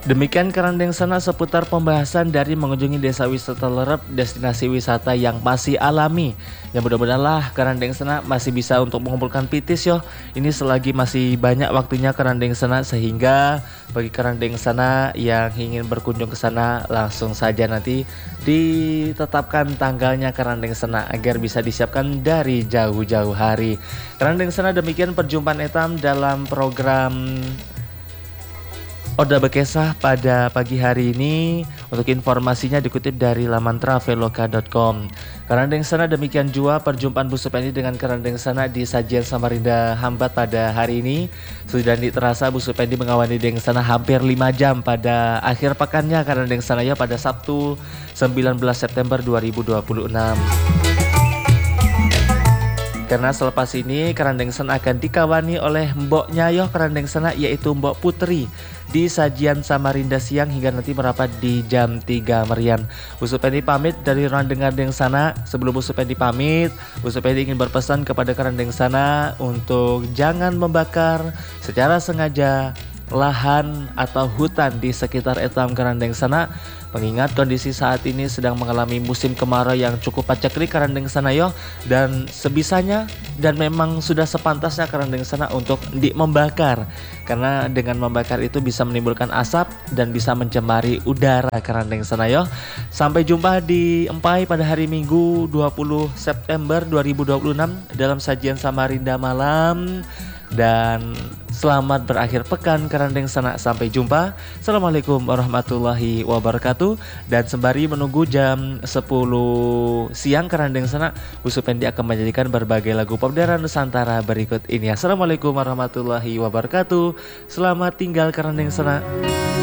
Demikian Kerandeng Sana seputar pembahasan dari mengunjungi desa wisata Lerep, destinasi wisata yang masih alami. Ya mudah-mudahanlah Kerandeng Sana masih bisa untuk mengumpulkan pitis yo. Ini selagi masih banyak waktunya Kerandeng Sana, sehingga bagi Kerandeng Sana yang ingin berkunjung ke sana langsung saja nanti ditetapkan tanggalnya Kerandeng Sana agar bisa disiapkan dari jauh-jauh hari. Kerandeng Sana, demikian perjumpaan etam dalam program Oda Bekesah pada pagi hari ini. Untuk informasinya dikutip dari laman traveloka.com. Kerandeng Sana, demikian jua perjumpaan Bu Supendi dengan Kerandeng Sana di sajian Samarinda Hambat pada hari ini. Sudah terasa Bu Supendi mengawali Deng Sana hampir 5 jam pada akhir pekannya Kerandeng Sana ya, pada Sabtu 19 September 2026. Karena selepas ini Kerandeng Sana akan dikawani oleh Mboknya Yoh Kerandeng Sana, yaitu Mbok Putri, di sajian Samarinda siang hingga nanti merapat di jam 3 merian. Bu Supendi pamit dari Kerandeng Sana. Sebelum Bu Supendi pamit, Bu Supendi ingin berpesan kepada Kerandeng Sana untuk jangan membakar secara sengaja lahan atau hutan di sekitar etam Kerandeng Sana, mengingat kondisi saat ini sedang mengalami musim kemarau yang cukup paceklik Kerandeng Sana yo, dan sebisanya dan memang sudah sepantasnya Kerandeng Sana untuk membakar, karena dengan membakar itu bisa menimbulkan asap dan bisa mencemari udara Kerandeng Sana yo. Sampai jumpa di Empai pada hari Minggu 20 September 2026 dalam sajian Samarinda malam. Dan selamat berakhir pekan Kerandeng Sana. Sampai jumpa. Assalamualaikum warahmatullahi wabarakatuh. Dan sembari menunggu jam 10 siang Kerandeng Sana, Bu Supendi akan menyanyikan berbagai lagu pop daerah Nusantara berikut ini. Assalamualaikum warahmatullahi wabarakatuh. Selamat tinggal Kerandeng Sana.